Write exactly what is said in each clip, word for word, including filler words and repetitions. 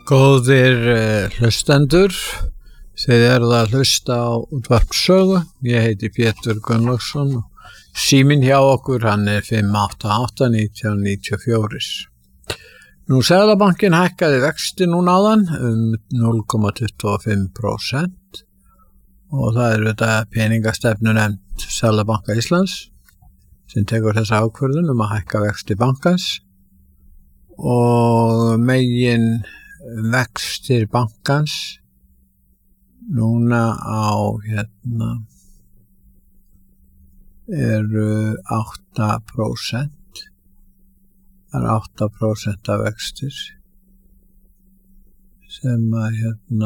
Góðir uh, hlustendur, þið eruð að hlusta á útvarpssögu. Ég heiti Pétur Gunnlaugsson og síminn hjá okkur hann er fimm átta átta nítján níutíu og fjögur. Nú Seðlabankinn hækkaði vexti núna áðan um núll komma tuttugu og fimm prósent og það er þetta peningastefnunefnd Seðlabanka Íslands sem tekur þessa ákvörðun um að hækka vexti bankans og megin vextir bankans núna á hérna eru átta prósent. Það er átta prósent af vextir sem að hérna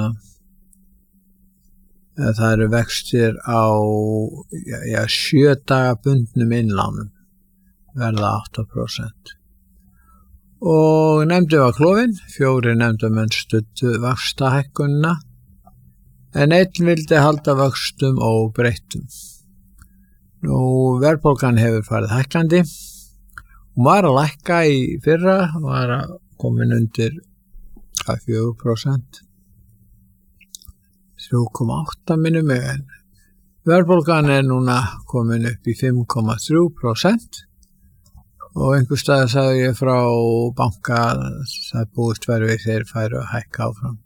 það eru vextir á ja, ja, sjö daga bundnum innlánum verða átta prósent. Og nefndi var klofin, fjóri nefndamenn studdu vaxtahækkunina, en einn vildi halda vöxtum óbreyttum. Nú, verðbólgan hefur farið hækkandi, hún var að lækka í fyrra, var að komin undir fjögur prósent, þrjú komma átta minnum mig, en verðbólgan er núna komin upp í fimm komma þrjú prósent. Og einhver staðar sagði ég frá banka það búist verið við þeir færu að hækka áfram.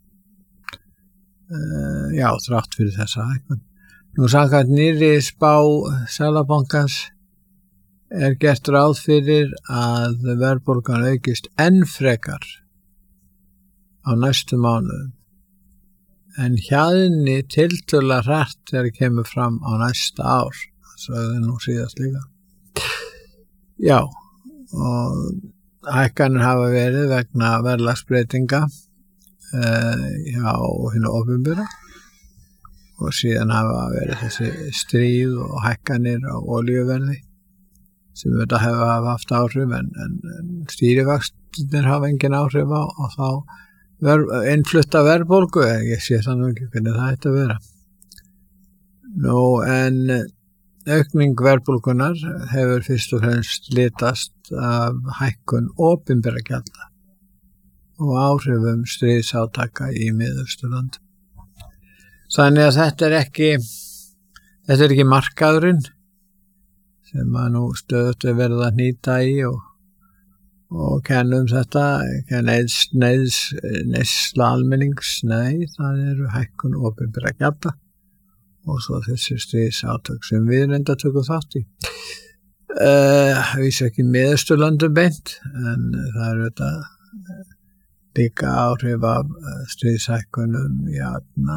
Uh, já, þrátt fyrir þessa hækkun. Nú samkvæmt nýrri spá Seðlabankans er gert ráð fyrir að verðbólgan aukist enn frekar á næstu mánuðum. En hjaðni tiltölulega hratt þegar kemur fram á næsta ár. Það sagði nú síðast líka. Já. Og hækkanir hafa verið vegna verðlagsbreytinga uh, hjá hinu opinbera og síðan hafa verið þessi stríð og hækkanir á olíuverði sem þetta hafa haft áhrif en, en, en stýrivextir hafa engin áhrif á og þá ver, innflutta verðbólgu, ég sé þannig ekki hvernig það ætti að vera. Nú en aukning verðbólgunar hefur fyrst og fremst litast af hækkun opinberra gjalda og áhrifum stríðsátaka í Miðausturlöndum. Þannig að þetta er ekki þetta er ekki markaðurinn sem að nú stöðugt er verið að hnýta í og, og kennum þetta neyðs, neyðs, neysla almennings, nei, það eru hækkun opinberra gjalda og svo þessi stríðsátök sem við reynda tökum þátt í. Uh, vísi ekki Miðausturlöndum beint, en það eru þetta líka áhrif af stríðshækkunum játna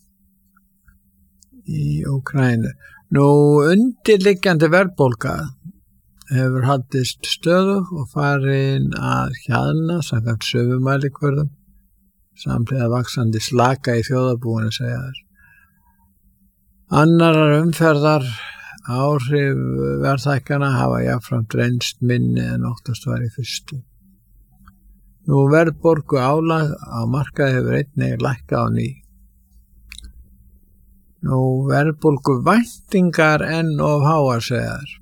í Úkraínu. Nú, undirliggjandi verðbólga hefur haldist stöðug og farin að hjaðna samkvæmt sögumælikvörðum samhliða vaxandi slaka í þjóðarbúinu segja þær. Annarar umferðar áhrif verðhækkana hafa jafnframt reynst minni en óttast var í fyrstu. Nú verðbólgu álag á markaði hefur einnig lækkað á ný. Nú verðbólgu væntingar enn of háar segja þær.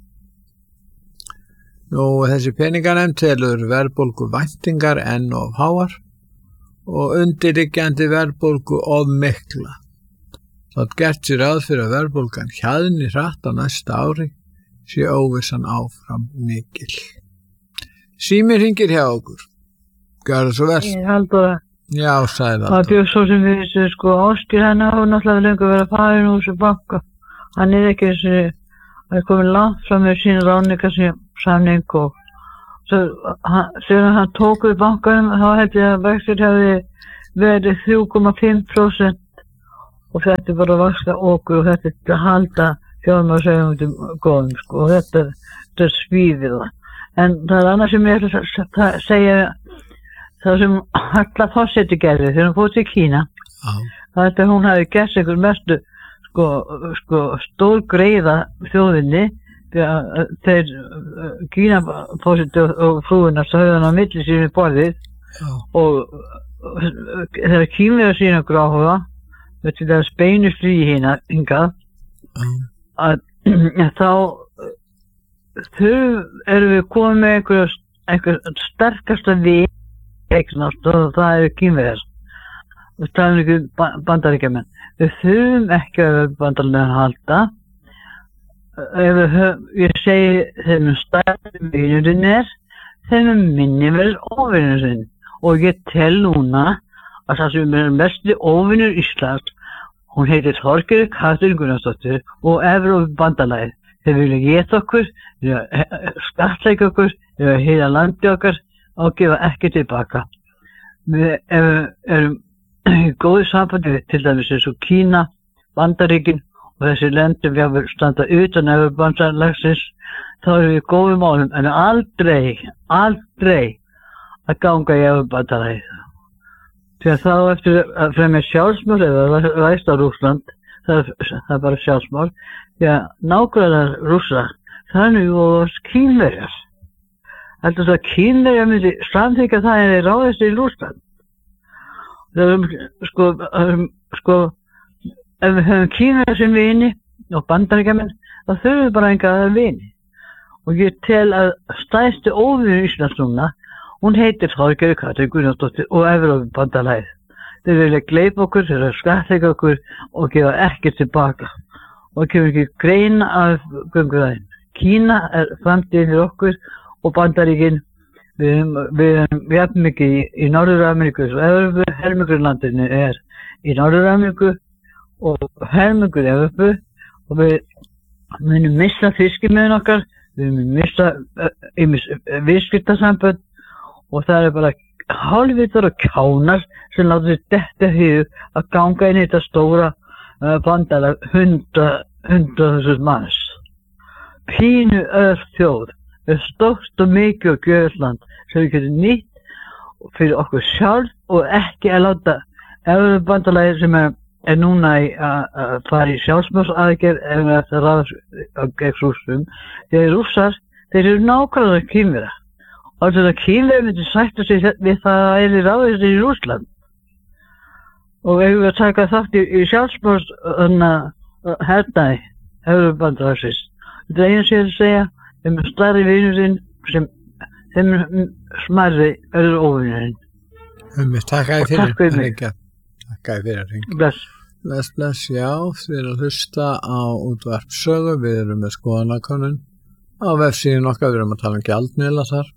Nú þessi peninganefnd telur verðbólgu væntingar enn of háar og undirliggjandi verðbólgu of mikla. Það gert sér ráð fyrir að verðbólgan hjaðni hratt á næsta ári sé óvissan áfram mikil. Símir hringir hjá okkur. Gjörðu svo vel. Ég haldur það. Já, sagði það. Það bjóð svo sem við þessu sko Áskir hann hafa náttúrulega lengur verið að fara úr þessu banka. Hann er ekki þessi, hann er komin langt fram með sína ráðningarsamning og svo, hann, þegar hann tók við bankanum þá held ég að vextir hefði verið þrjú komma fimm prósent. Og þetta er bara að vaska okkur og þetta er til að halda fjármálaseigendum góðum sko og þetta, þetta er svífið það. En það er annað sem ég ætla að segja það sem Halla Forseti gerði þegar hún fór til Kína. Ah. Það er að hún hafi gert einhver mestu sko, sko stórgreiða þjóðinni þegar Kína Forseti og frúina höfðu hann á milli sín við borðið ah. og þegar Kínverjar sína okkur áhuga til að beinu frí hérna hingað mm. að þá þau erum við komið með einhverja einhver sterkasta við eignast og það eru Kínverjar við talum ekki um Bandaríkjamenn. Við þurfum ekki að bandalögin halda. Ef við höfum, ég segi þeim stærri vinurinn er, þeim minni verður óvinurinn. Og ég tel núna að það sem er mesti óvinur Íslands, hún heitir Þorgerður Katrín Gunnarsdóttir og Evrópubandalagið. Þeir vilja geta okkur, skattleika okkur, heila landi okkar og gefa ekki tilbaka. Við erum í góðu sambandi til dæmis eins og Kína, Bandaríkin og þessi löndum við að standa utan Evrópubandalagsins, þá erum við í góðum málum en aldrei, aldrei að ganga í Evrópubandalagið. Því að þá eftir að fremja sjálfsmorð eða ræst á Rússland, það er, það er bara sjálfsmorð, því að nágrannar Rússa, þannig og Kínverjar. Heldur það að Kínverjar myndi samþykja það en þeir ráðist í Rússland. Það er um, sko, um, sko, ef við höfum Kínverjar sem vini og Bandaríkjamenn, þá þurfum við bara enga að vini. Og ég tel að stærsti óvinur Íslands núna, hún heitir Þorgerður Katrín Gunnarsdóttir og Evrópubandalagið. Þeir vilja gleypa okkur, þeir vilja skattleika okkur og gefa ekkert tilbaka. Og kemur ekki greina af gönguðæðin. Kína er framtíð fyrir okkur og Bandaríkin, við, við erum jafn mikið í, í Norður-Ameríku og Evrópu, helmingurlandinu er í Norður-Ameríku og helmingur Evrópu og við munum missa fiskimiðin okkar, við munum missa uh, viðskiptasambönd og það er bara hálfvitar og kjánar sem láta sér detta hug að ganga inn í þetta stóra uh, bandalag hundra þúsund manns. Pínu öll þjóð er stórt og mikið og gjörland sem við getum nýtt fyrir okkur sjálf og ekki að láta Evrópubandalagið sem er, er núna að fara í sjálfsmorðsaðgerð ef við ættum að ráða gegn Rússum. Þeir Rússar, þeir eru nákvæmlega Kínverja. Og þetta Kínverja myndi sætta sig við það að eða ráðist í Rússland. Og ef við að taka þátt í, í sjálfsmorðs hernaði Evrópubandalagsins. Þetta er einu sem ég að segja, þeim er stærri vinurinn sem þeim smarri öðru óvinurinn. Takk að þið fyrir, Ringja. Takk að þið fyrir, Ringja. Bless. Bless, bless, já, þið erum að hlusta á útvarp Sögu, við erum með skoðanakönnun á vefsíðun okkar, við erum að tala um gjaldmiðla þar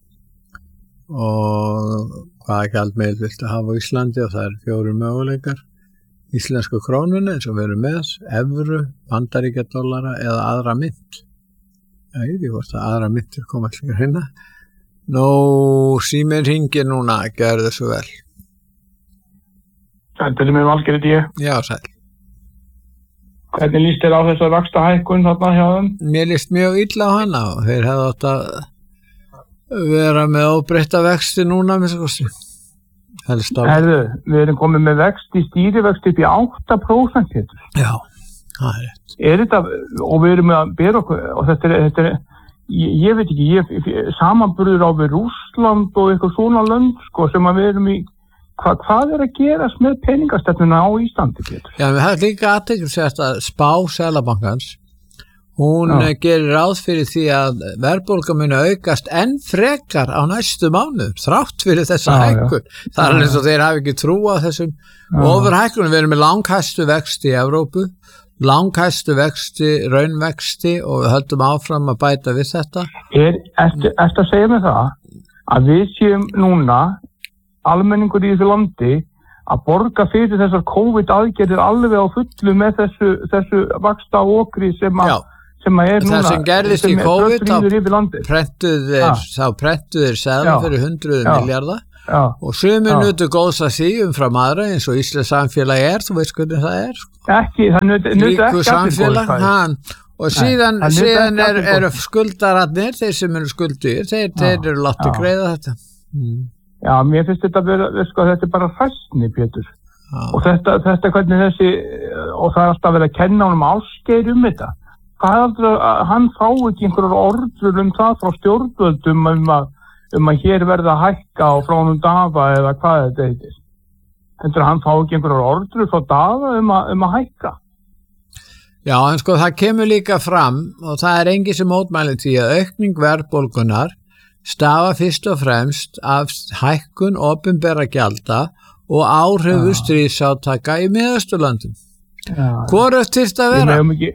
og hvaða gjaldmiðl viltu hafa á Íslandi og það eru fjórir möguleikar. Íslensku krónunni eins og við erum með, evru, bandaríkjadollara eða aðra mynt. Já, ég veit hvort að aðra myntir koma allir hérna. Nú, síminn hringir núna, gjörðu svo vel. Þetta er með Valgerði ég. Já, sæl. Hvernig líst þér á þessa vaxtahækkun þarna hjá þeim? Mér líst mjög illa á hana og þeir hefðu átt að vera með óbreytta vexti núna, með svo kosti. Herðu, við erum komið með vexti, stýrivexti upp í átta prósent hér. Já, það er rétt. Er þetta, og við erum með að bera okkur, og þetta er, þetta er ég, ég veit ekki, ég samanburður á við Rússland og eitthvað svona lönd, sko, sem að við erum í, hva, hvað er að gerast með peningastefnuna á Íslandi, Pétur? Já, við höfum líka athyglisvert að spá Seðlabankans, hún Já. gerir ráð fyrir því að verðbólga muni aukast enn frekar á næstu mánuðum, þrátt fyrir þessa hækkun. Það er eins og þeir hafi ekki trú á þessum ofurhækkunum. Við erum með langhæstu vexti í Evrópu, langhæstu vexti, raunvexti og við höldum áfram að bæta við þetta. Er, ertu, ertu að segja mig það að við séum núna almenningur í þessu landi að borga fyrir þessar COVID aðgerðir alveg á fullu með þessu, þessu vaxta okri sem að sem að er núna, það sem gerðist sem í COVID þá prentuðir ah. þá prentuðir seðla fyrir hundruð milljarða Já. og sumir nutu góðs að því umfram aðra eins og Íslands samfélag er, þú veist hvernig það er ekki, það nutu ekki samfélag hann, og síðan, Nei, síðan er, eru skuldararnir þeir sem eru skuldur, þeir, þeir eru látti greiða þetta mm. Já, mér finnst þetta að vera, sko, þetta er bara hræstni, Pétur Já. og þetta, þetta hvernig þessi og það er alltaf að vera að kenna honum Ásgeir um þetta hvað aldrei að hann fá ekki einhverjar orður um það frá stjórnvöldum um að, um að hér verða að hækka á fránum Dafa eða hvað þetta heitir. Heldur að hann fá ekki einhverjar orður frá Dafa um að, um að hækka? Já, en sko það kemur líka fram og það er engin sem mótmælir því að aukning verðbólgunar stafa fyrst og fremst af hækkun opinberra gjalda og áhrifu stríðsátaka í Miðausturlöndum. Hvorugt þyrfti að vera? Ekki,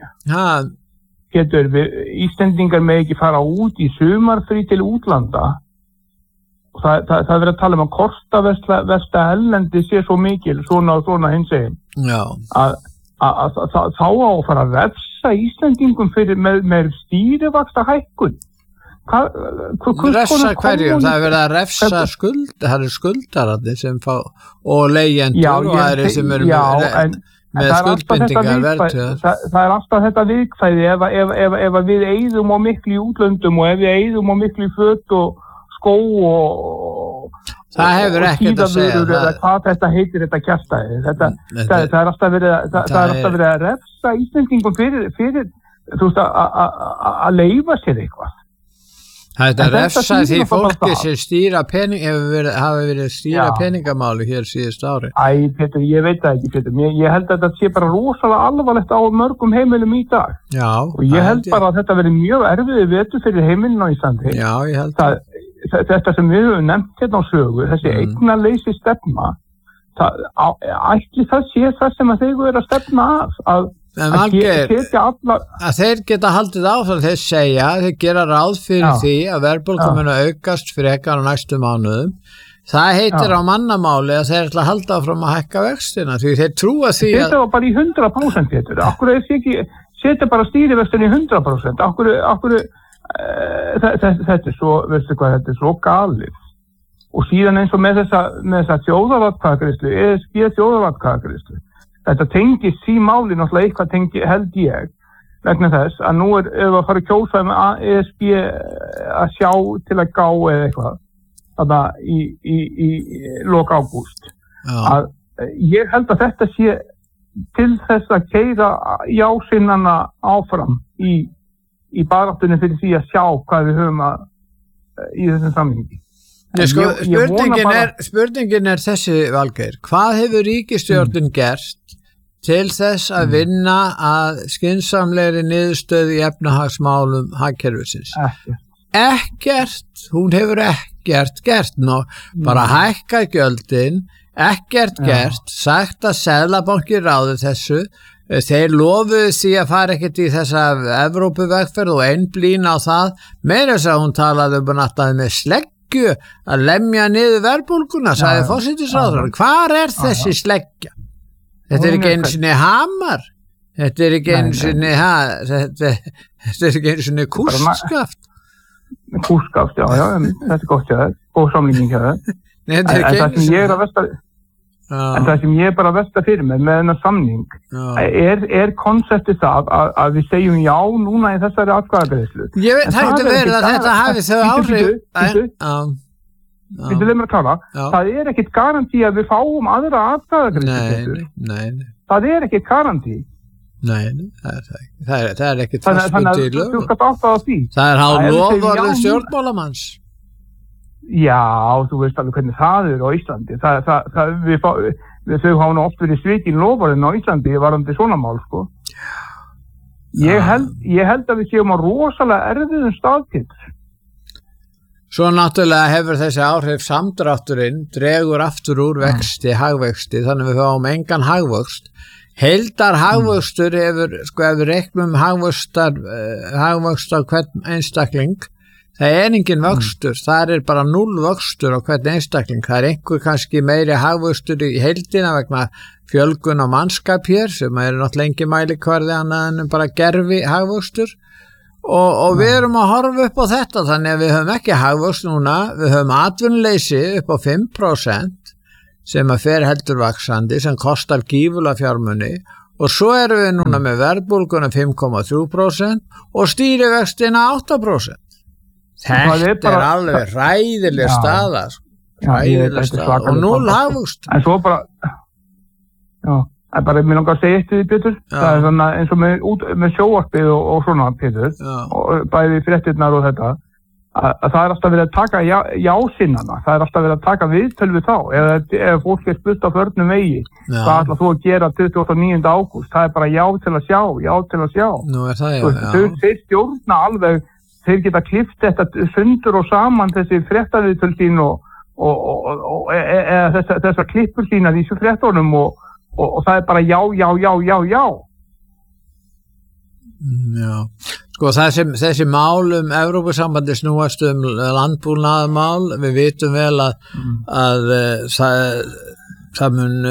getur við, Íslendingar með ekki fara út í sumarfrí til útlanda og það, það, það verið að tala um að kortaversta ellendi sé svo mikil, svona og svona hins eginn. Að, að, að, að þá á að fara að refsa Íslendingum fyrir með, með stýrivaxta hækkun. Hva, hva, hva, refsa hverjum, það er verið að refsa skuld, það eru skuldararnir sem fá og leigjendur já, og aðri sem eru já, með, en, með skuldbindingar verðtöðar. Það, það er alltaf þetta viðkvæði ef, ef, ef, ef við eyðum á miklu í útlöndum og ef við eyðum á miklu í föt og skó og það hefur ekkert að segja það. Hvað þetta heitir þetta kjaftaði. Þetta, þetta, það, það er alltaf verið, það, það er alltaf verið að refsa Íslendingum fyrir, fyrir þú veist að leifa sér eitthvað. Þetta refsa því fólki sem stýra pening, hefur verið, hafi verið stýra já. Peningamáli hér síðust ári. Æ, Pétur, ég veit það ekki, Pétur. Ég, ég held að þetta sé bara rosalega alvarlegt á mörgum heimilum í dag. Já. Og ég held bara að þetta verið mjög erfiði vetur fyrir heimilin á Íslandi. Já, ég held það. það. Þetta sem við höfum nefnt hérna á sögu, þessi mm. eignaleysi stefna, það, ætli það sé það sem að þeir eru að stefna af, að En Valgeir, allar... að þeir geta haldið áfram, þeir segja, þeir gera ráð fyrir já. Því að verðbólgan muni aukast frekar á næstu mánuðum. Það heitir já. Á mannamáli að þeir ætla að halda áfram að hækka vextina, því þeir trúa því að... Þetta var bara í hundrað prósent, Pétur. Akkur er þið ekki, setja bara stýrivextin í hundrað prósent. Akkur, akkur, uh, þetta er svo, veistu hvað, þetta er svo galið. Og síðan eins og með þessa, með þessa þjóðaratkvæðagreiðslu, E S B þjóðaratkvæðagreiðslu. Þetta tengist því máli náttúrulega eitthvað tengi, held ég vegna þess að nú er ef að fara að kjósa með E S B að sjá til að gá eða eitthvað þarna í, í, í, í lok ágúst að ég held að þetta sé til þess að keyra jásinnana áfram í, í baráttunni fyrir því að sjá hvað við höfum að í þessum samhengi. Nei, sko, spurningin, bara... er, spurningin er þessi, Valgeir, hvað hefur ríkisstjórnin mm. gert til þess að vinna að skynsamlegri niðurstöðu í efnahagsmálum hagkerfisins? Ekkert. Ekkert, hún hefur ekkert gert, ná, mm. bara hækka gjöldin, ekkert ja. Gert, sagt að Seðlabanki ráði þessu, þeir lofuðu því að fara ekkert í þessa Evrópuvegferð og einblín á það, meira þess að hún talaði um að með slegg að lemja niður verðbólguna, sagði forsætisráðherra. Hvar er þessi sleggja? Þetta er ekki einu sinni hamar. Þetta er ekki einu sinni ha, þetta, þetta er ekki einu sinni kústskaft. Kústskaft, já, já, þetta er gott hjá það. Góð samlíking hjá það. En, en það sem ég er að velta en það sem ég er bara að velta fyrir mig með þennan samning er, er konseptið það að, að við segjum já núna í þessari atkvæðagreiðslu. Ég veit, það getur verið að þetta hafi þau áhrif. Þetta er mér að klára. Það er ekkit garantí að við fáum aðra atkvæðagreiðslu. Nei, nei. Það er ekkit garantí. Nei, það er það ekki. Það er, það er ekkit fastbundið í lögum. Það er hálf loforðum stjórnmálamanns. Já, þú veist alveg hvernig það er á Íslandi. Það, það, það, við, við þau hafa nú oft verið svikin loforðin á Íslandi varandi svona mál, sko. Ég held, ég held að við séum á rosalega erfiðum staðkitt. Svo náttúrulega hefur þessi áhrif samdrátturinn, dregur aftur úr vexti, hagvexti, þannig við fáum engan hagvöxt. Heildar hagvöxtur hefur, sko, ef við reiknum hagvöxtar, uh, hagvöxtar hvern einstakling, það er engin vöxtur, mm. það er bara núll vöxtur á hvern einstakling. Það er einhver kannski meiri hagvöxtur í heildina vegna fjölgun á mannskap hér sem er náttúrulega engi mælikvarði annað en bara gerfi hagvöxtur og, og við erum að horfa upp á þetta þannig að við höfum ekki hagvöxt núna, við höfum atvinnuleysi upp á fimm prósent sem að fer heldur vaxandi sem kostar gífulega fjármuni og svo erum við núna með verðbólguna fimm komma þrjú prósent og stýrivextina átta prósent. Þetta er, bara, er alveg ræðileg staða, ræðileg staða og núll hagvöxt. En svo bara, já, en bara mér langar að segja eitt við Pétur, það er svona eins og með, með sjóvarpið og, og svona Pétur, já. Og bæði fréttirnar og þetta, að, að það er alltaf verið að taka já, jásinnana, það er alltaf verið að taka viðtöl við þá, eða ef fólk er spurt á förnum vegi, já. Hvað ætlar þú að gera tuttugasta og níunda ágúst, það er bara já til að sjá, já til að sjá. Nú er það, já, já. Þau, þeir stjórna alveg, þeir geta klippt þetta sundur og saman þessi fréttaviðtöl sín og, og, og, og eða þessar þessa klippur sína í þessu fréttunum og, og, og það er bara já, já, já, já, já. Já, sko þessi, þessi mál um Evrópusambandi snúast um landbúnaðarmál, við vitum vel að, mm. að, að það, það mun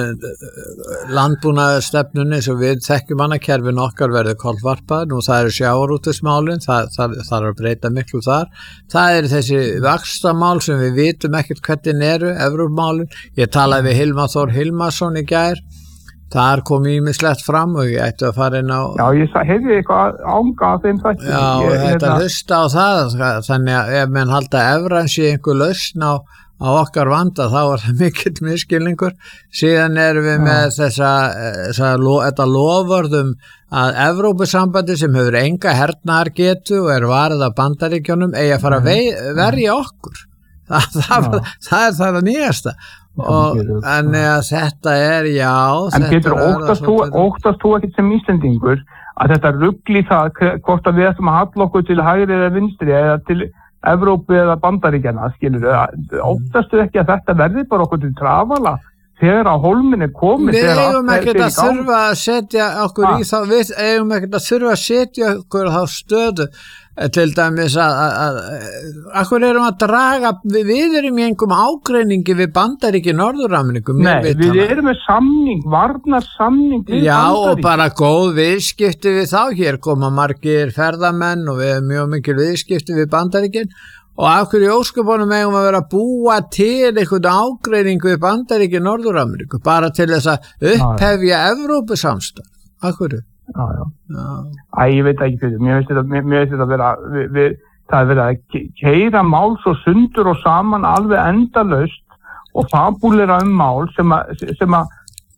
landbúnaðarstefnunni sem við þekkjum hana, kerfin okkar verður kollvarpað, nú það eru sjávarútvegsmálin, það, það, það er að breyta miklu þar, það eru þessi vaxtamál sem við vitum ekkert hvernig eru, Evrópumálin, ég talaði við Hilmar Þór Hilmarsson í gær, þar kom ýmislegt fram og ég ætti að fara inn á... Já, ég hefði eitthvað ánga af þeim þætti. Já, og þetta hlusta á það, þannig að ef menn halda evran sé einhver lausn á, á okkar vanda, þá er það mikill misskilningur. Síðan erum við Já. með þessa, þessa þetta lofvörðum að Evrópusambandi sem hefur enga hernaðargetu og er varið af Bandaríkjunum eigi að fara að vei, verja okkur. Það, það, það, það er það að nýjasta. Og en að þetta er já en getur óttast þú, óttast þú ekkert sem Íslendingur að þetta rugli það hvort að við ætlum að halla okkur til hægri eða vinstri eða til Evrópu eða Bandaríkjanna skilur óttastu ekki að þetta verði bara okkur til trafala þegar að hólminn er komið við eigum ekkert að þurfa að setja okkur ha. í þá við eigum ekkert að þurfa að setja okkur þá stöðu til dæmis að, að, að akkur erum að draga við, við erum í einhverjum ágreiningi við Bandaríki Norður-Ameríku Nei, við hana. erum með samning, varnar samning við Já, Bandaríki og bara góð viðskipti við þá hér koma margir ferðamenn og við erum mjög mikil viðskipti við Bandaríkin og akkur í ósköpunum eigum að vera að búa til einhvern ágreiningu við Bandaríki Norður-Ameríku bara til þess að upphefja Evrópusamstarf akkur Já, já. já. Æ, ég veit ekki fyrir, mér finnst þetta, mér, mér finnst þetta að vera, við, við, það er verið að keyra mál svo sundur og saman alveg endalaust og fabúlera um mál sem að, sem að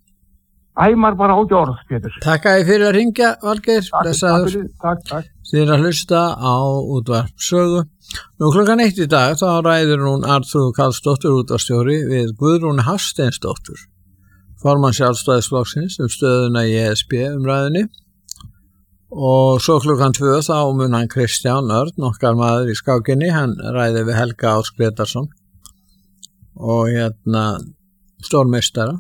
æmar bara át í orð, Pétur. Takk að ég fyrir að ringja, Valgeir. Takk, takk fyrir, takk, takk. Þið er að hlusta á útvarpssögu. Nú klukkan eitt í dag, þá ræður hún Arnþrúður Karlsdóttir útvarpsstjóri við Guðrúnu Hafsteinsdóttur, formann Sjálfstæðisflokksins um stöðuna í E S B umræðunni og svo klukkan tvö þá mun hann Kristján Örn, okkar maður í skákinni, hann ræði við Helga Ásk Grétarsson og hérna stórmeistara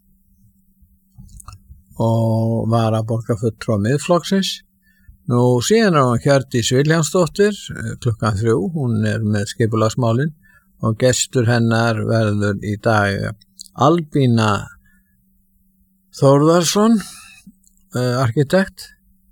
og var að borga fulltrúa Miðflokksins. Nú síðan er hann Hjördís Vilhjálmsdóttir klukkan þrjú, hún er með skipulagsmálin og gestur hennar verður í dag Albína Þórðarsson, uh, arkitekt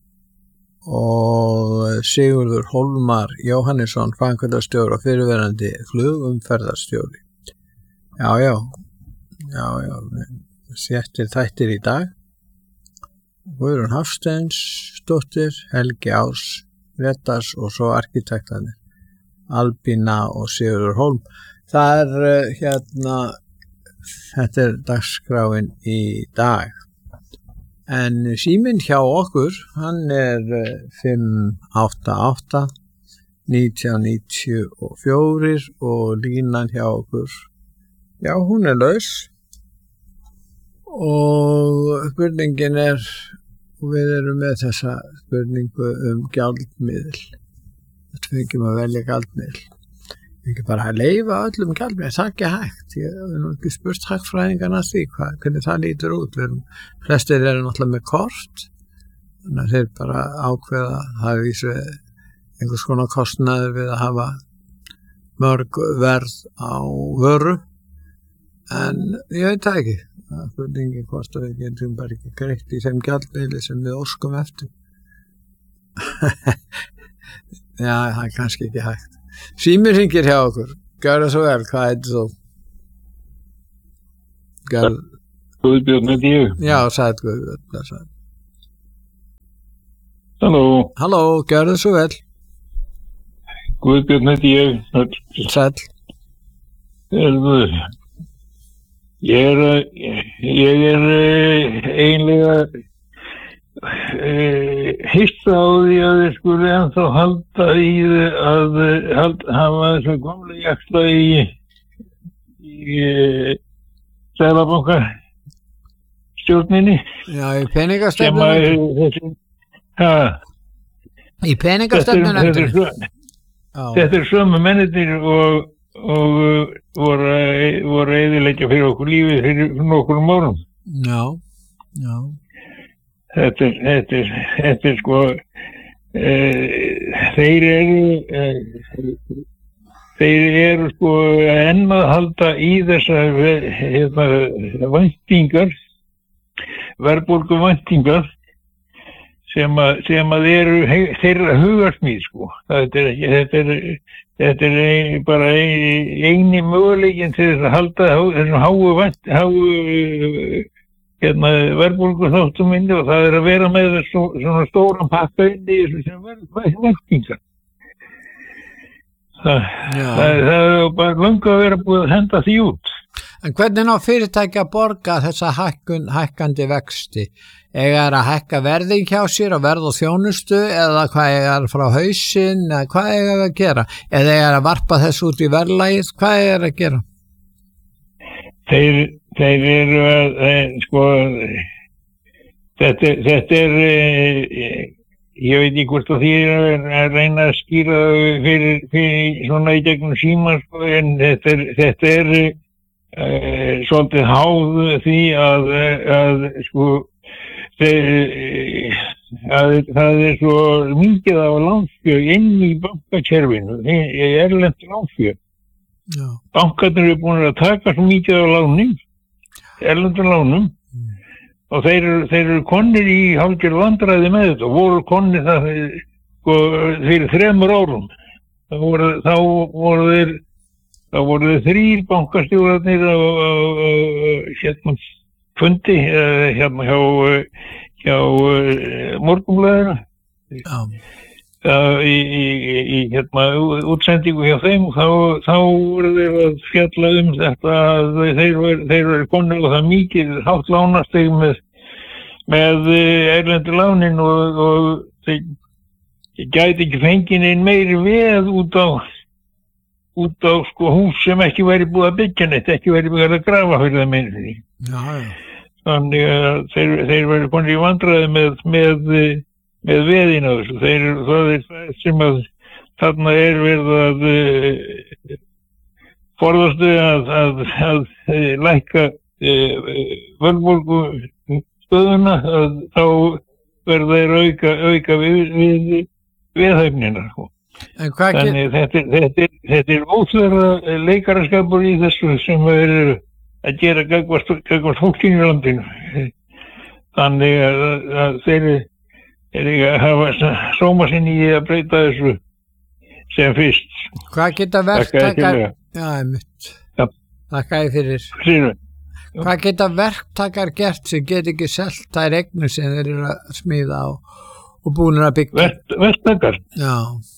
og Sigurður Hólmar Jóhannesson, framkvæmdastjóri og fyrirverandi flugumferðarstjóri. Já, já, já, já, séttir þættir í dag. Guðrún Hafsteinsdóttir, Helgi Ás Grétars og svo arkitektarnir, Albína og Sigurður Hólm. Það er uh, hérna... Þetta er dagskráin í dag. En síminn hjá okkur, hann er fimm átta átta nítján níutíu og fjögur og línan hjá okkur, já, hún er laus. Og spurningin er, og við erum með þessa spurningu um gjaldmiðil. Þetta fengjum að velja gjaldmiðil. Ekki bara að leifa öllum gjaldmiðli, það er ekki hægt. Ég hef nú ekki spurt hagfræðingarna því hvað, hvernig það lítur út. Erum, flestir eru náttúrulega með kort, þannig að þeir bara ákveða að hafa vísu einhvers konar kostnaður við að hafa mörg verð á vöru. En ég veit það ekki. Það er spurningi hvort að við getum bara ekki greitt í þeim gjaldmiðli sem við óskum eftir. Já, það er kannski ekki hægt. Símir hringir hjá okkur. Gjör það svo vel, hvað heitir þú? Gjör... Guðbjörn heiti ég. Já, sætt Guðbjörn. Halló. Halló, gjör það svo vel. Guðbjörn heiti ég. Sætt. Ég er, ég er einlega hissa á því að þið skuli ennþá halda í að halda, hafa þess að gamla jakta í í Seðlabanka stjórninni. Já, í peningastefnunni. Ha. Í peningastefnunni. Þetta er sömu mennir og og voru, voru eyðileggja fyrir okkur lífið fyrir nokkurum árum. Já, já. Þetta er, þetta er, þetta er sko, e, þeir eru, e, þeir eru sko enn að halda í þessar hérna, væntingar, verðbólgu væntingar, sem að, sem að eru þeirra hugarsmíð sko. Þetta er, þetta er, þetta er ein, bara ein, eini möguleikin til þess að halda þessum háu, háu hérna, verðbólgu þáttum inni og það er að vera með þessu, svona stóran pakka inni í þessu sem væntingar. Það, það, það er bara löngu að vera búið að henda því út. En hvernig ná fyrirtæki að borga þessa hækkun, hækkandi vexti? Eiga er að hækka verðing hjá sér og verð og þjónustu eða hvað eiga er frá hausinn eða hvað eiga er að gera? Eða eiga er að varpa þessu út í verðlagið? Hvað eiga er að gera? Þeir, þeir eru að, sko, þetta, þetta er, ég veit ekki hvort að því er að reyna að skýra fyrir, fyrir svona í gegnum síma, sko, en þetta er, þetta er uh, svolítið háð því að, að sko, þeir, að það er svo mikið af lánsfé inn í bankakerfinu, í erlent lánsfé. Já. Bankarnir eru búin að taka svo mikið af lánum, erlendur lánum, mm. og þeir eru, þeir eru konir í hálfgerð vandræði með þetta og voru konir það sko, fyrir þremur árum. Það voru, þá voru þeir, þá voru þeir þrír bankastjórarnir á, á, á hérna fundi hérna hjá, hjá Morgunblaðinu. Já. Uh, í, í, í hérna útsendingu hjá þeim þá, þá voru þeir að fjalla um þetta að þeir voru konur og það mikið hátt lánasteg með, með erlendu lánin og, og þeir gæti ekki fengið inn meiri veð út á út á sko hús sem ekki væri búið að byggja neitt, ekki væri búið að grafa fyrir það meiri því. Já, já. Þannig að þeir, þeir voru konur í vandræði með með með veðin á þessu. Þeir eru það er það sem að þarna er verið að uh, forðastu að, að, að, að lækka uh, verðbólgu stöðuna að þá verða þeir auka, auka við, við viðhæfnina. Þannig þetta, þetta, þetta er óþverra leikaraskapur í þessu sem er að gera gagnvart fólkinu í landinu. Þannig að, að þeir er ekki að hafa sóma sinni í að breyta þessu sem fyrst. Hvað geta verktakar... Já, einmitt. Ja. Þakka ég fyrir. Sýnum. Hvað geta verktakar gert sem get ekki selt þær eignir sem þeir eru að smíða og, og búinir að byggja? Vert, verktakar? Já.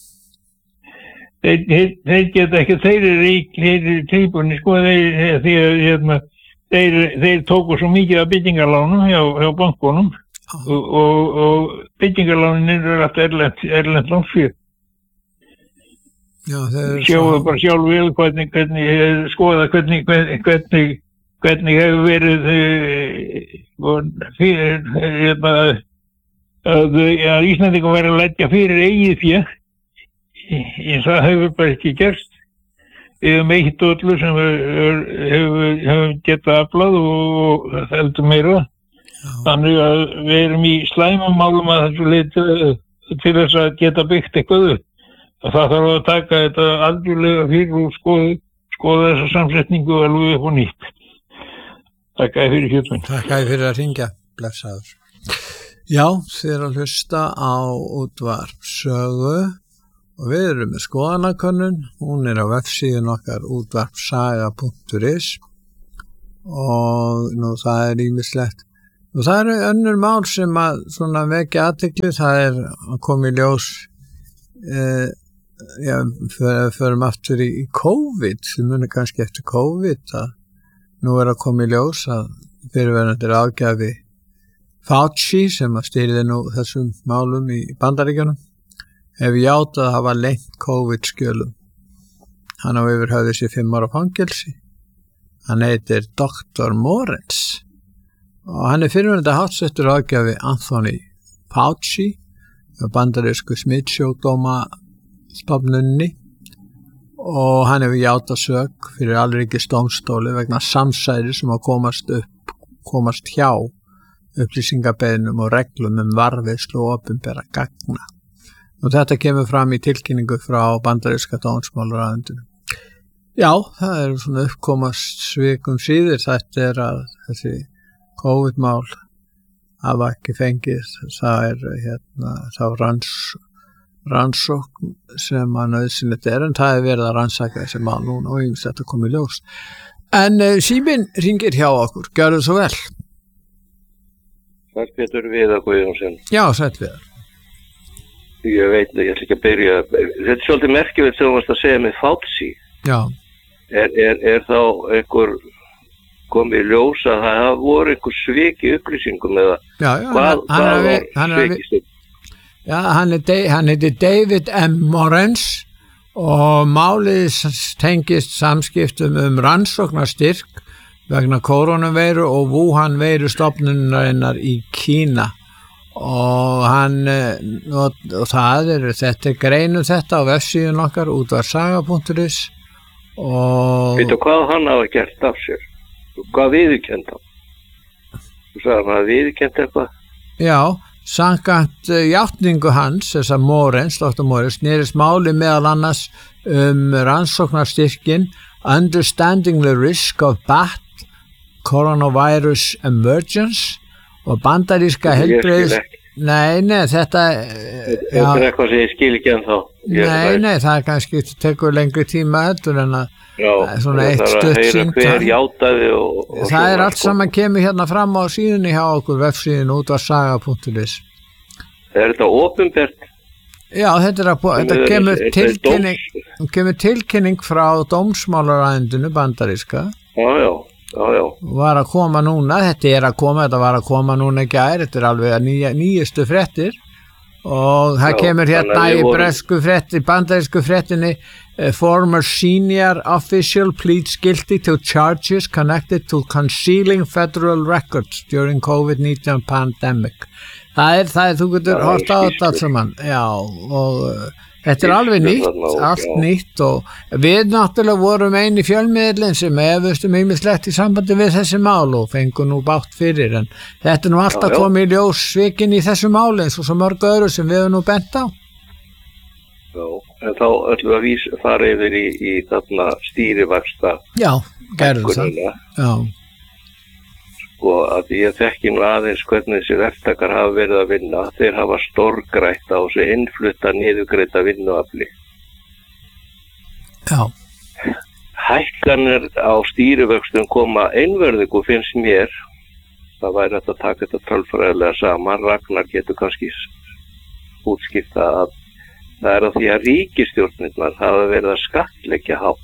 Þeir, þeir, þeir geta ekki, þeir eru í, þeir eru tilbúinni, sko, þeir, þeir, hérna, þeir, þeir tóku svo mikið af byggingarlánum hjá, hjá bankunum. Og, og, og byggingarlánin eru alltaf erlent, erlent lánsfé. Já, þeir eru sjáðu svo... bara sjálf vel hvernig, hvernig, skoða hvernig, hvernig, hvernig, hvernig hefur verið fyrir, hérna, að, að Íslandingum verið að leggja fyrir eigið fé, en það hefur bara ekki gerst. Við höfum eitt öllu sem hefur, hefur getað aflað og það heldur meira. Já. Þannig að við erum í slæmumálum að þessu leyti til þess að geta byggt eitthvað upp. Það þarf að taka þetta algjörlega fyrir og skoða, skoða þessa samsetningu alveg upp og nýtt. Takk að fyrir hjöfnum. Takk að fyrir að hringja, blessaður. Já, þið er að hlusta á útvarpssögu og við erum með skoðanakönnun. Hún er á vefsíðun okkar útvarpssaga punktur is og nú það er ýmislegt. Og það eru önnur mál sem að svona vekja athygli, það er að koma í ljós, eh, já, förum aftur í, í COVID, sem munir kannski eftir COVID, að nú er að koma í ljós að fyrirverandi ráðgjafi Fauci, sem að stýrði nú þessum málum í Bandaríkjunum, hefur játað að hafa lengt COVID-skjölum. Hann á yfir höfði sér fimm ára fangelsi. Hann heitir doktor Morens. Og hann er fyrirverandi hátsettur ráðgjafi Anthony Fauci á bandarísku smittsjúkdóma stofnunni og hann hefur játað sök fyrir Alríkisdómstóli vegna samsæri sem að komast upp, komast hjá upplýsingabeiðnum og reglum um varðveislu og opinbera gagna. Og þetta kemur fram í tilkynningu frá bandaríska dómsmálaráðuneytinu. Já, það er svona uppkomast svikum síður, þetta er að þessi COVID-mál hafa ekki fengið, það er hérna, þá ranns, rannsókn sem að nauðsynlegt er, en það er verið að rannsaka þessi mál núna og yngst þetta komið ljós. En uh, síminn ringir hjá okkur, gjörðu svo vel. Sæll Pétur Viðar Guðjónsson. Já, sæll Viðar. Ég veit, ég ætla ekki að byrja, þetta er svolítið merkilegt sem þú varst að segja með Fauci. Já. Er, er, er þá einhver komið í ljós að það hafa voru einhver svik í upplýsingum eða já, já, hvað, hann, hvað hann, hann, var svikist? Já, hann er, hann heitir David M. Morens og málið tengist samskiptum um rannsóknarstyrk vegna koronaveiru og Wuhan veiru stofnunarinnar í Kína og hann og, og það er þetta greinum þetta á vefsíðun okkar útvarsaga punktur is og veitu hvað hann hafa gert af sér hvað viðurkennt hann þú sagði hann að viðurkennt eitthvað já, samkvæmt uh, játningu hans þess að Morens, doktor Morens snerist máli meðal annars um rannsóknarstyrkin Understanding the Risk of Bat Coronavirus Emergence og bandaríska heilbrigðis nei, nei, þetta þetta er eitthvað sem ég skil ekki en þá nei, nei, það er kannski tekur lengri tíma heldur en að já, svona eitt stutt hver játaði og, og það er allt saman kemur hérna fram á síðunni hjá okkur vefsíðun útvarsaga punktur is er þetta opinbert? Já, þetta, er að, þetta kemur, tilkynning, kemur tilkynning frá dómsmálaráðuneytinu bandaríska já, já Já, já. Var að koma núna, þetta er að koma, þetta var að koma núna ekki að, þetta er alveg að nýja, nýjustu fréttir og það já, kemur hérna í voru... bresku frétti, bandarísku fréttinni uh, former senior official pleads guilty to charges connected to concealing federal records during COVID nineteen pandemic. Það er, það er, þú getur hort á þetta allt saman, já, og uh, þetta er alveg nýtt, allt nýtt og við náttúrulega vorum eini fjölmiðlinn sem efustum ýmislegt í sambandi við þessi mál og fengu nú bátt fyrir en þetta er nú alltaf komið í ljós svikin í þessu máli eins og svo mörg öðru sem við hefum nú bent á. Já, en þá ætlum við að vís, fara yfir í, í þarna stýrivaxta. Já, gerðu það. Já. Og að ég þekki nú aðeins hvernig þessi verktakar hafa verið að vinna. Þeir hafa stórgrætt á þessu innflutta niðurgreita vinnuafli. Já. Hækkanir á stýrivöxtum koma einverðingu finnst mér. Það væri hægt að taka þetta tölfræðilega saman. Ragnar getur kannski útskipta að það er að því að ríkisstjórnirnar hafa verið að skattleggja hátt.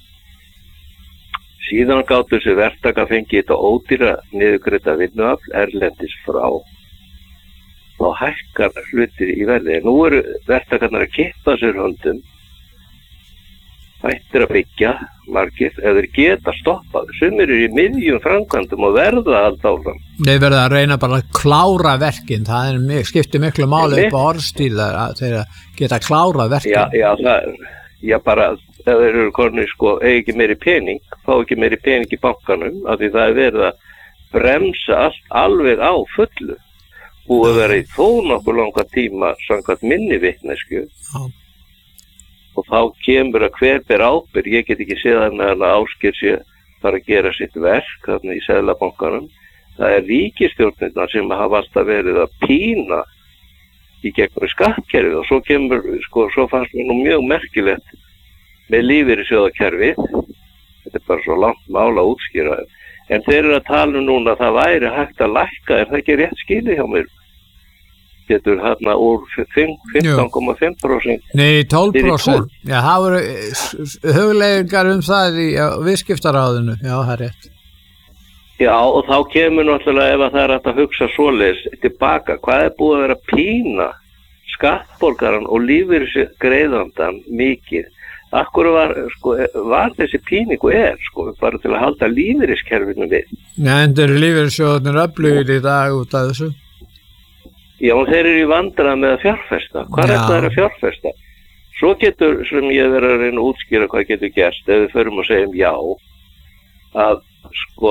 Síðan gátu þessi verktaka fengið þetta ódýra niðurgreidda vinnuafl erlendis frá. Þá hækkar hlutir í verði. Nú eru verktakarnar að kippa sér höndum. Hættir að byggja margir eða þeir geta stoppað. Sumir eru í miðjum framkvæmdum og verða allt áfram. Þeir verða að reyna bara að klára verkin. Það er mjög, skiptir miklu máli upp á orðstíl að þeir geta að klára verkin. Já, já, það er, já bara... Ef þeir eru konur sko, eigi ekki meiri pening, fá ekki meiri pening í bankanum, af því það er verið að bremsa allt alveg á fullu. Búið að vera í þó nokkuð langa tíma samkvæmt minni vitnesku. Já. Og þá kemur að hver ber ábyrgð, ég get ekki séð þannig að Ásgeir sé fara að gera sitt verk þarna í Seðlabankanum. Það er ríkisstjórnirnar sem hafa alltaf verið að pína í gegnum skattkerfið og svo kemur, sko, svo fannst mér nú mjög merkilegt með lífeyrissjóðakerfið, þetta er bara svo langt mál að útskýra, en þeir eru að tala um núna að það væri hægt að lækka, er það ekki rétt skilið hjá mér? Getur hérna úr fimmtán komma fimm prósent Nei, tólf prósent, já, það voru hugleiðingar um það í viðskiptaráðinu, já, það er rétt. Já, og þá kemur náttúrulega ef að það er hægt að hugsa svoleiðis tilbaka, hvað er búið að vera að pína skattborgaran og lífeyrisgreiðandan mikið? Akkur var, sko, var þessi píningu er, sko, bara til að halda lífeyriskerfinu við. Nei, en þeir eru lífeyrissjóðarnir öflugir í dag út af þessu. Já, og þeir eru í vandræðum með að fjárfesta. Hvað er það að fjárfesta? Svo getur, sem ég verið að reyna að útskýra hvað getur gerst, ef við förum og segjum já, að sko,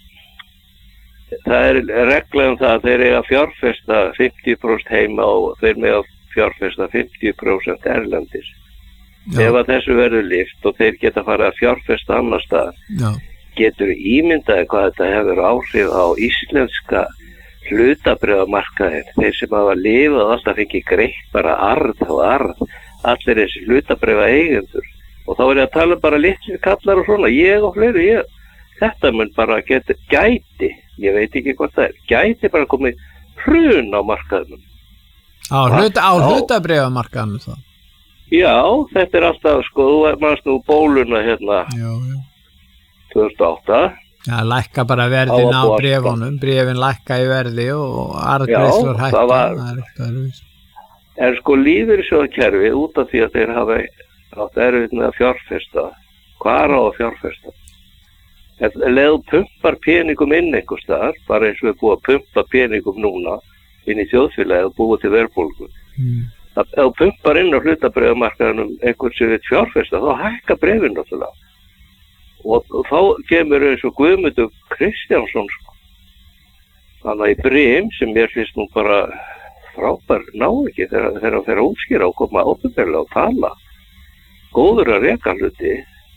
það er regla um það að þeir eiga að fjárfesta fimmtíu prósent heima og þeir með að fjárfesta fimmtíu prósent erlendis. Já. Ef að þessu verður lyft og þeir geta farið að fjárfesta annar stað, getur ímyndaði hvað þetta hefur áhrif á íslenska hlutabréfamarkaðinn. Þeir sem hafa lifað alltaf fengið greitt bara arð og arð, allir þessi hlutabréfa eigendur. Og þá er ég að tala bara litlir kallar og svona, ég og fleiri, ég, þetta mun bara geta, gæti, ég veit ekki hvað það er, gæti bara komið hrun á markaðunum. Á, hluta, á hlutabréfamarkaðunum þá? Já, þetta er alltaf, sko, þú mannst nú bóluna hérna já, já. tvö þúsund og átta. Já, lækka bara verðin á, á bréfunum, bréfin lækka í verði og arðgreiðslur hækka. Já, það var, það er en sko lífeyrissjóðakerfi út af því að þeir hafa átt erfitt með að fjárfesta, hvar á að fjárfesta? Ef leðu pumpar peningum inn einhvers staðar, bara eins og við búum að pumpa peningum núna inn í þjóðfélagið og búa til verðbólgu. Mm. Ef þú pumpar inn á hlutabréfamarkaðinum einhvern sem við fjárfesta, þá hækka bréfin náttúrulega. Og þá kemur eins og Guðmundur Kristjánsson sko. Þannig í Brim sem mér finnst nú bara frábær náungi þegar þeir að fyrir að útskýra og koma opinberlega og tala. Góður að reka hluti.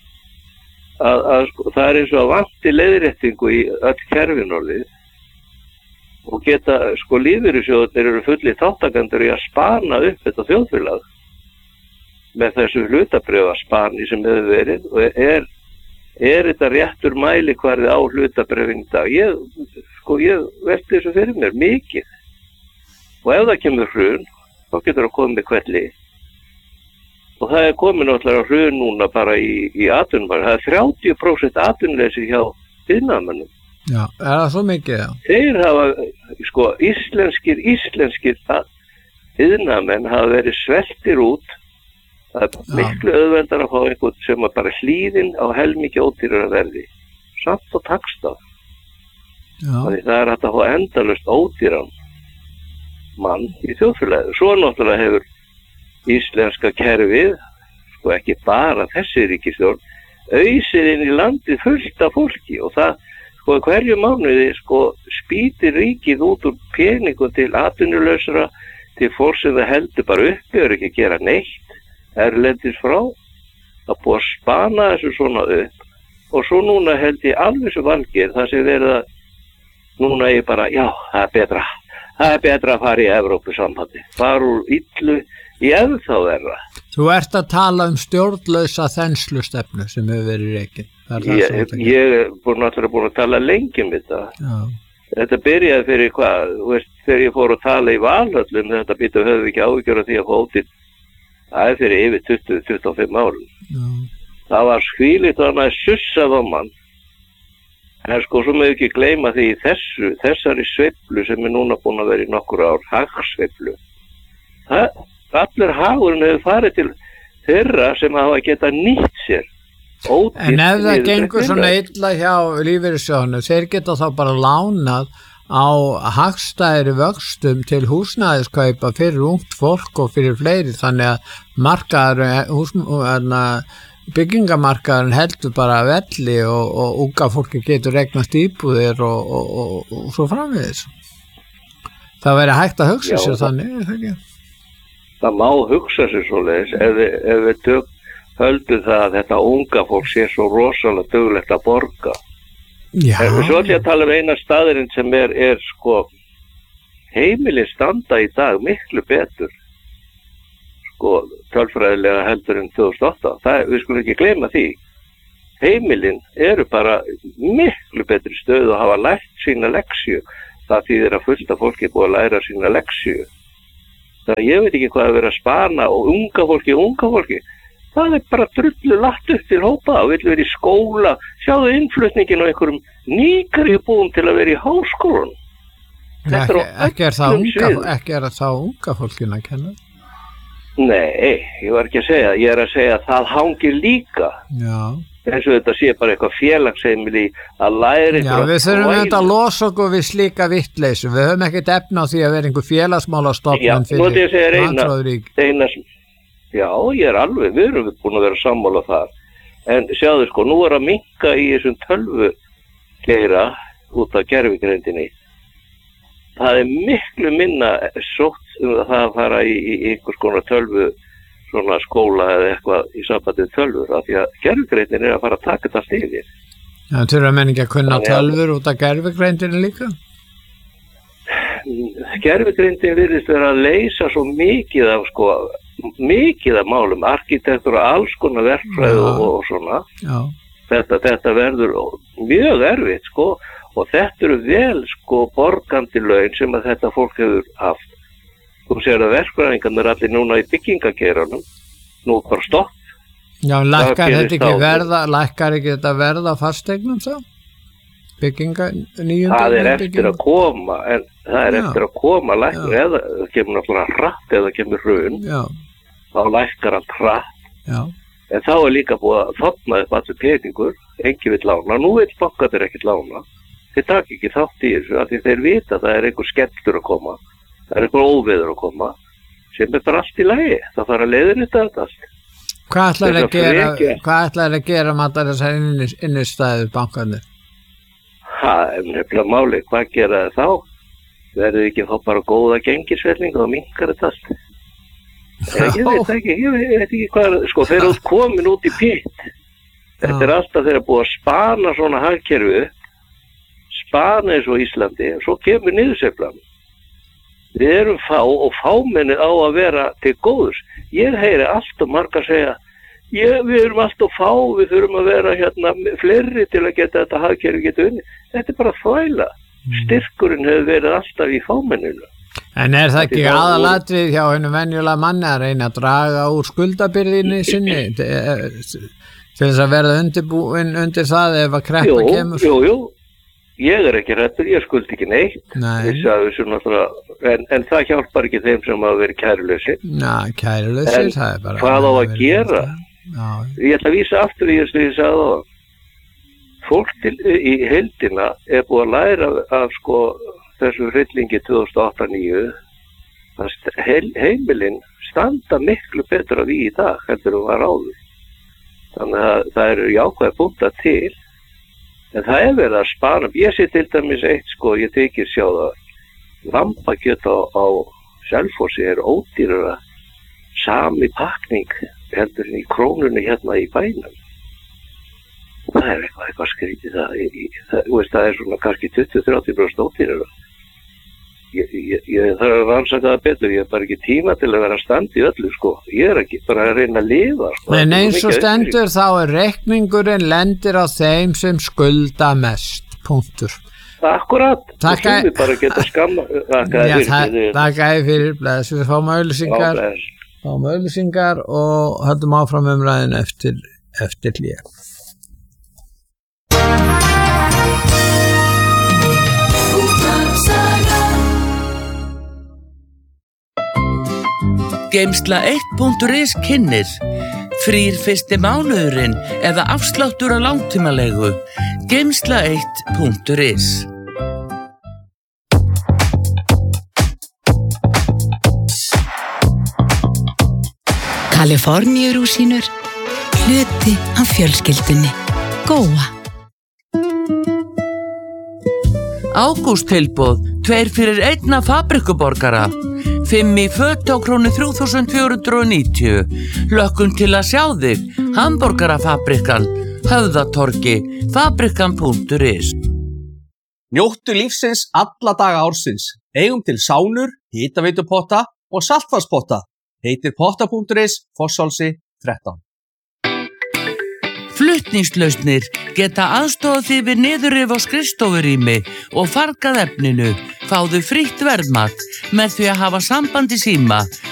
Að, að sko, það er eins og að vanti leiðréttingu í öll kerfinorðið og geta, sko lífeyrissjóðirnir eru fullir þáttakendur í að spana upp þetta þjóðfélag með þessu hlutabréfaspani sem hefur verið og er Er þetta réttur mæli hverði á hlutabréfin í dag? Ég, sko, ég velti þessu fyrir mér mikið. Og ef það kemur hrun, þá getur það komið kvelli. Og það er komið náttúrulega hrun núna bara í, í atvinnumar. Það er þrjátíu prósent atvinnuleysi hjá iðnaðarmönnum. Já, er það svo mikið? Já. Þeir hafa, sko, íslenskir, íslenskir iðnaðarmenn hafa verið sveltir út. Það er miklu auðveldar að fá einhvern sem er bara hlýðin á helmikið ódýrara verði. Samt og takst á. Þannig það er hægt að fá endalaust ódýran mann í þjóðfélagið. Svo náttúrulega hefur íslenska kerfið, sko ekki bara þessi ríkisstjórn, auðsir inn í landið fullt af fólki og það, sko hverju mánuði, sko spýtir ríkið út úr peningum til atvinnulausra, til fólk sem það heldur bara uppi og ekki að gera neitt. Erlendis frá, að búa að spana þessu svona upp og svo núna held ég alveg sem Valgeir það sem verið að núna ég bara, já, það er betra það er betra að fara í Evrópusambandi fara úr illu í ennþá verra. Þú ert að tala um stjórnlausa þenslustefnu sem hefur verið rekin. Ég, ég er búin, náttúrulega búin að tala lengi um þetta. Já. Þetta byrjaði fyrir hvað, veist, þegar ég fór að tala í Valhöllum þetta býta höfum við ekki áhyggjur af því að fótið það er fyrir yfir tuttugu til tuttugu og fimm árum. Já. Það var skvílit og hann að sussað á mann. En sko, svo með ekki gleyma því í þessu, þessari sveiflu sem er núna búin að vera í nokkur ár, hagsveiflu. Það, allir hagurinn hefur farið til þeirra sem hafa geta nýtt sér. Ódýrt en ef það gengur svona illa hjá lífeyrissjóðunum, þeir geta þá bara lánað á hagstæðri vöxtum til húsnæðiskaupa fyrir ungt fólk og fyrir fleiri þannig að markaður, hús, byggingamarkaðurinn heldur bara velli og, og unga fólki getur regnast íbúðir og, og, og, og svo framvegis. Það verður hægt að hugsa Já, sér þannig, er það ekki? Það má hugsa sér svoleiðis ef, ef við tök, höldum það að þetta unga fólk sé svo rosalega duglegt að borga. Já. En svo ætlum ég að tala um eina staðurinn sem er, er sko heimilin standa í dag miklu betur sko tölfræðilega heldur en tvö þúsund og átta. Það, við skulum ekki gleyma því. Heimilin eru bara miklu betri stöð og hafa lært sína leksju. Það þýðir að fullt af fólki búið að læra sína leksju. Þannig að ég veit ekki hvað að vera að spana og unga fólki, unga fólki. Það er bara drullu lagt upp til hópa og vill vera í skóla. Sjáðu innflutningin á einhverjum nýkari búum til að vera í háskólan. Ekki, ekki, er unga, ekki er það unga fólkin að kenna? Nei, ég var ekki að segja. Ég er að segja að það hangir líka. Já. Eins og þetta sé bara eitthvað félagsheimili að læra Já, við þurfum þetta að losa okkur við slíka vittleysu. Við höfum ekkert efna á því að vera einhver félagsmálastofnun fyrir landfróðurík. Já, ég er alveg, við erum búin að vera sammála þar. En sjáðu sko, nú er að minnka í þessum tölvu geira út af gervigreindinni. Það er miklu minna sótt um það að fara í, í einhvers konar tölvu svona skóla eða eitthvað í sambandið tölvur af því að gervigreindin er að fara að taka þetta stíðir. Já, þurfa menn ekki að kunna tölvur út af gervigreindinni líka? Gervigreindin virðist vera að leysa svo mikið af sko, mikið af málum, arkitektur og alls konar verkfræði og, og svona. Já. Þetta, þetta verður mjög erfitt sko og þetta eru vel sko borgandi laun sem að þetta fólk hefur haft. Þú sér að verkfræðingarnir er allir núna í byggingageiranum, nú bara stopp. Já, lækkar þetta ekki verða, lækkar ekki þetta verða fasteignum svo? Bygginga, nýjum það er eftir að koma en það er já. eftir að koma lækkar eða það kemur náttúrulega hratt eða kemur hrun já. þá lækkar hann hratt já. en þá er líka búið að þotna upp allir peningur, enginn vill lána nú vill bankarnir ekkert lána þeir taka ekki þátt í þessu af því þeir vita að það er einhver skellur að koma það er einhver óveður að koma sem er bara allt í lagi það þarf að leiðrétta þetta allt. Hvað ætlar að gera hvað ætlar að gera með allar þessar innistæður bankarnir? Það er nefnilega máli, hvað gera það þá? Verður ekki þá bara góða gengisfelling og minkar þetta allt? Ég, ég veit ekki, ég veit ekki hvað, sko þeir eru komin út í pitt. Þetta er alltaf þeir að búa að spana svona hagkerfi, spana eins og Íslandi, og svo kemur niðursveiflan. Við erum fá og fámennið á að vera til góðs. Ég heyri alltaf marga að segja, Ég, við erum alltaf fá, við þurfum að vera hérna fleiri til að geta þetta hagkerfi geta unni. Þetta er bara þvæla. Styrkurinn hefur verið alltaf í fámenninu. En er það ekki aðalatrið hjá hennu venjulega manni að reyna að draga úr skuldabyrðinni sinni til þess að verða undirbúin undir það ef að kreppa jú, kemur? Jú, jú, ég er ekki hræddur, ég skuldi ekki neitt. Nei. En, en það hjálpar ekki þeim sem hafa verið kærulausir. Ná, kærulausir, það er bara... Hvað á að gera? Já. Ég ætla að vísa aftur í þessu ég sagði á fólk til, í heildina er búið að læra af, af sko, þessu hryllingi tvö þúsund og átta til níu að heil, heimilin standa miklu betur af því í dag heldur hún var áður þannig að það eru jákvæð punktar til en það er verið að spara ég sé til dæmis eitt sko ég tekið sjá það lambakjöt á, á Selfossi er ódýrara sami pakning heldur í krónunni hérna í bænum. Það er eitthvað, eitthvað skrítið það, í, það, veist, það er svona kannski tuttugu til þrjátíu prósent ódýrara. Ég, ég, ég þarf að rannsaka það betur, ég hef bara ekki tíma til að vera stand í öllu sko. Ég er ekki bara að reyna að lifa. Sko. En eins og stendur þá er reikningurinn lendir á þeim sem skulda mest, punktur. Akkurat, það sem við bara geta skamma. Takk æði fyrir, blessu, við fáum auðlýsingar. Fáum auðlýsingar og höldum áfram umræðin eftir, eftir hlé. Geimsla eitt punktur is kynnir frýr fyrsti mánuðurinn eða afsláttur á langtímalegu. Geimsla eitt punktur is Kaliforníurúsínur, hluti af fjölskyldunni. Góa. Ágústtilboð, tveir fyrir einna fabrikuborgara. Fimm í föt á krónu þrjú þúsund fjögur hundruð og níutíu. Lökkum til að sjá þig. Hamborgarafabrikan, Höfðatorgi, fabrikan punktur is. Njóttu lífsins alla daga ársins. Eigum til sánur, hitaveitupotta og saltvarspotta. Heitir potta punktur is, Fossálsi þrettán. Flutningslausnir geta aðstofað þig við niðurrif á skrifstofurými og fargað efninu. Fáðu frítt verðmat með því að hafa samband í síma